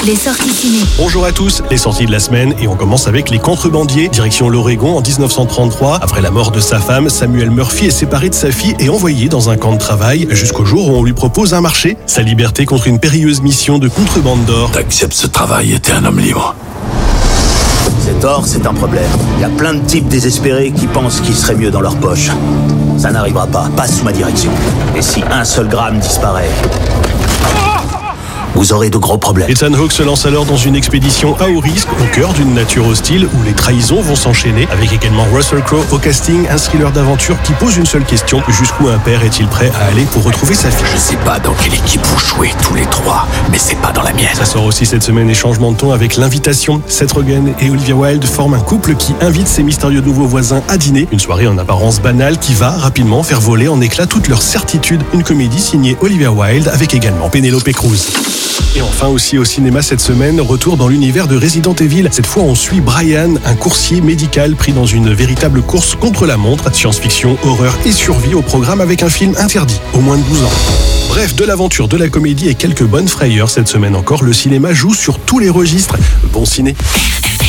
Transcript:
Les sorties ciné. Bonjour à tous, les sorties de la semaine et on commence avec Les Contrebandiers, direction l'Oregon en 1933. Après la mort de sa femme, Samuel Murphy est séparé de sa fille et envoyé dans un camp de travail jusqu'au jour où on lui propose un marché, sa liberté contre une périlleuse mission de contrebande d'or. T'acceptes ce travail et t'es un homme libre. Cet or, c'est un problème. Il y a plein de types désespérés qui pensent qu'il serait mieux dans leur poche. Ça n'arrivera pas sous ma direction. Et si un seul gramme disparaît, vous aurez de gros problèmes. Ethan Hawke se lance alors dans une expédition à haut risque, au cœur d'une nature hostile où les trahisons vont s'enchaîner, avec également Russell Crowe au casting, un thriller d'aventure qui pose une seule question: jusqu'où un père est-il prêt à aller pour retrouver sa fille? Je sais pas dans quelle équipe vous jouez tous les trois, mais c'est pas dans la mienne. Ça sort aussi cette semaine et changement de ton avec L'Invitation. Seth Rogen et Olivia Wilde forment un couple qui invite ses mystérieux nouveaux voisins à dîner. Une soirée en apparence banale qui va rapidement faire voler en éclats toutes leurs certitudes. Une comédie signée Olivia Wilde avec également Penelope Cruz. Et enfin aussi au cinéma cette semaine, retour dans l'univers de Resident Evil. Cette fois on suit Brian, un coursier médical pris dans une véritable course contre la montre. Science-fiction, horreur et survie au programme avec un film interdit aux moins de 12 ans. Bref, de l'aventure, de la comédie et quelques bonnes frayeurs cette semaine encore. Le cinéma joue sur tous les registres. Bon ciné.